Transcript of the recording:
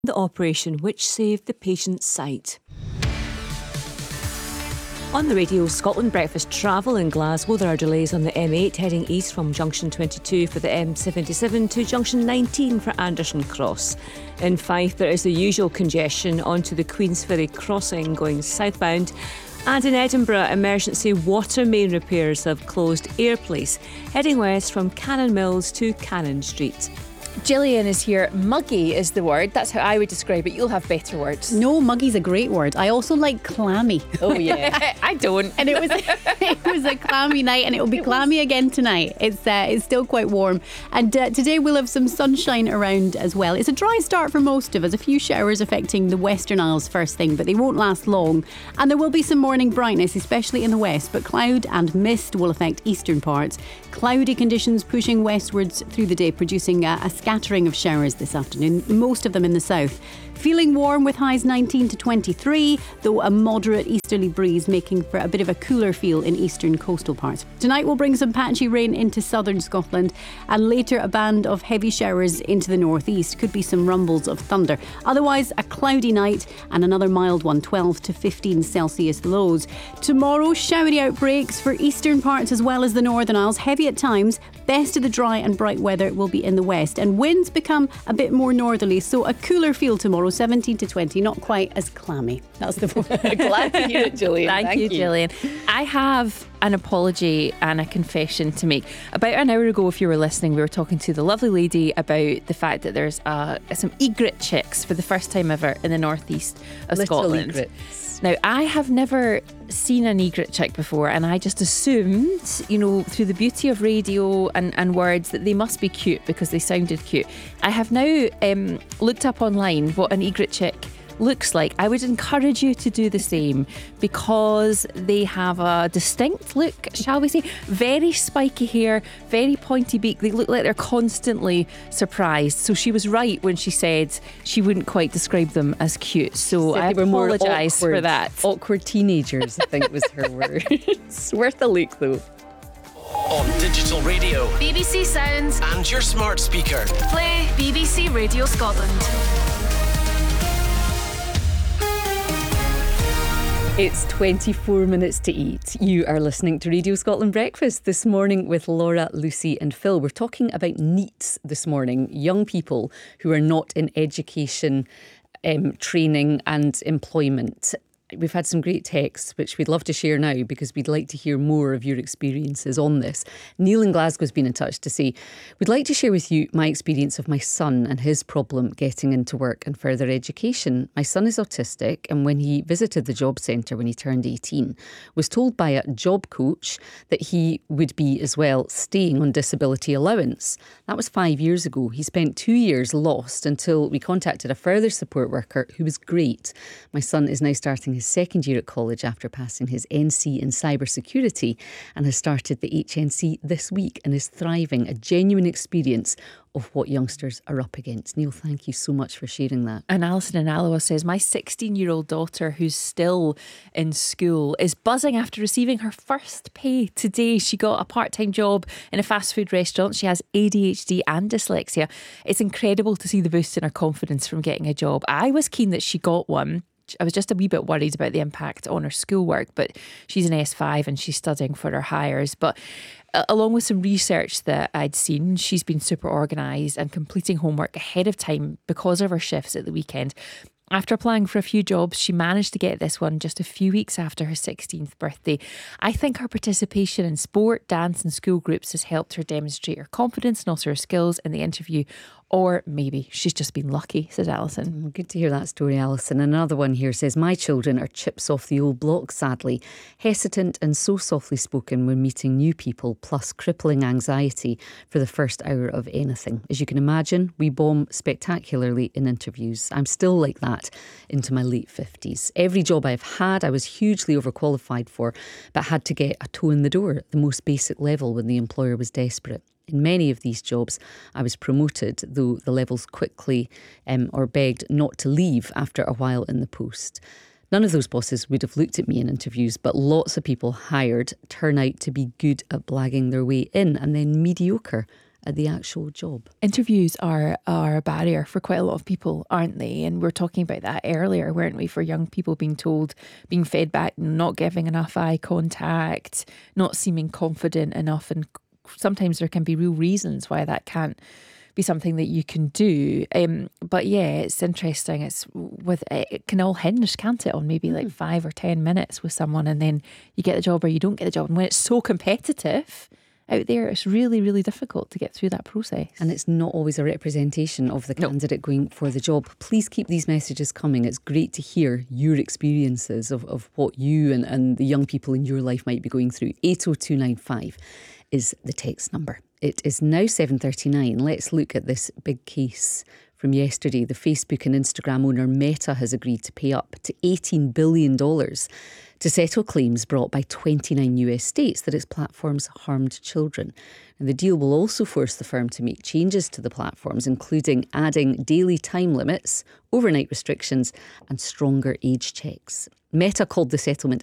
the operation which saved the patient's sight. On the Radio Scotland Breakfast travel in Glasgow, there are delays on the M8 heading east from Junction 22 for the M77 to Junction 19 for Anderson Cross. In Fife, there is the usual congestion onto the Queensferry crossing going southbound. And in Edinburgh, emergency water main repairs have closed Ayr Place, heading west from Cannon Mills to Cannon Street. Gillian is here. Muggy is the word. That's how I would describe it. You'll have better words. No, muggy's a great word. I also like clammy. Oh yeah, I don't. And it was a clammy night, and it will be clammy again tonight. It's still quite warm, and today we'll have some sunshine around as well. It's a dry start for most of us. A few showers affecting the Western Isles first thing, but they won't last long. And there will be some morning brightness, especially in the west, but cloud and mist will affect eastern parts. Cloudy conditions pushing westwards through the day, producing a scattering of showers this afternoon, most of them in the south. Feeling warm with highs 19 to 23, though a moderate easterly breeze making for a bit of a cooler feel in eastern coastal parts. Tonight will bring some patchy rain into southern Scotland, and later a band of heavy showers into the northeast. Could be some rumbles of thunder. Otherwise, a cloudy night and another mild one, 12 to 15 Celsius lows. Tomorrow, showery outbreaks for eastern parts as well as the Northern Isles. Heavy at times. Best of the dry and bright weather will be in the west, and winds become a bit more northerly, so a cooler feel tomorrow, 17 to 20, not quite as clammy. That's the point. Glad to hear it, Gillian. Thank you, Gillian. I have an apology and a confession to make. About an hour ago, if you were listening, we were talking to the lovely lady about the fact that there's some egret chicks for the first time ever in the northeast of Scotland. Egrets. Now, I have never seen an egret chick before, and I just assumed, through the beauty of radio and words, that they must be cute because they sounded cute. I have now looked up online what an egret chick looks like. I would encourage you to do the same because they have a distinct look, shall we say. Very spiky hair, very pointy beak. They look like they're constantly surprised. So she was right when she said she wouldn't quite describe them as cute. So I apologise for that. Awkward teenagers, I think was her word. It's worth a look though. On digital radio, BBC Sounds, and your smart speaker. Play BBC Radio Scotland. It's 24 minutes to 8. You are listening to Radio Scotland Breakfast this morning with Laura, Lucy and Phil. We're talking about NEETs this morning, young people who are not in education, training and employment. We've had some great texts, which we'd love to share now because we'd like to hear more of your experiences on this. Neil in Glasgow has been in touch to say, we'd like to share with you my experience of my son and his problem getting into work and further education. My son is autistic, and when he visited the job centre when he turned 18, was told by a job coach that he would be as well staying on disability allowance. That was 5 years ago. He spent 2 years lost until we contacted a further support worker who was great. My son is now starting his second year at college after passing his NC in cybersecurity and has started the HNC this week and is thriving. A genuine experience of what youngsters are up against. Neil, thank you so much for sharing that. And Alison in Alloa says, my 16-year-old daughter, who's still in school, is buzzing after receiving her first pay today. She got a part-time job in a fast food restaurant. She has ADHD and dyslexia. It's incredible to see the boost in her confidence from getting a job. I was keen that she got one. I was just a wee bit worried about the impact on her schoolwork, but she's an S5 and she's studying for her hires. But along with some research that I'd seen, she's been super organised and completing homework ahead of time because of her shifts at the weekend. After applying for a few jobs, she managed to get this one just a few weeks after her 16th birthday. I think her participation in sport, dance and school groups has helped her demonstrate her confidence and also her skills in the interview. Or maybe she's just been lucky, says Alison. Good to hear that story, Alison. Another one here says, my children are chips off the old block, sadly. Hesitant and so softly spoken when meeting new people, plus crippling anxiety for the first hour of anything. As you can imagine, we bomb spectacularly in interviews. I'm still like that into my late 50s. Every job I've had, I was hugely overqualified for, but had to get a toe in the door at the most basic level when the employer was desperate. In many of these jobs, I was promoted, though the levels quickly or begged not to leave after a while in the post. None of those bosses would have looked at me in interviews, but lots of people hired turn out to be good at blagging their way in and then mediocre at the actual job. Interviews are a barrier for quite a lot of people, aren't they? And we were talking about that earlier, weren't we? For young people being fed back, not giving enough eye contact, not seeming confident enough. And sometimes there can be real reasons why that can't be something that you can do. But yeah, it's interesting. It can all hinge, can't it, on maybe like 5 or 10 minutes with someone, and then you get the job or you don't get the job. And when it's so competitive out there, it's really, really difficult to get through that process. And it's not always a representation of the candidate going for the job. Please keep these messages coming. It's great to hear your experiences of what you and the young people in your life might be going through. 80295 is the text number. It is now 7:39. Let's look at this big case from yesterday. The Facebook and Instagram owner Meta has agreed to pay up to $18 billion to settle claims brought by 29 US states that its platforms harmed children. And the deal will also force the firm to make changes to the platforms, including adding daily time limits, overnight restrictions and stronger age checks. Meta called the settlement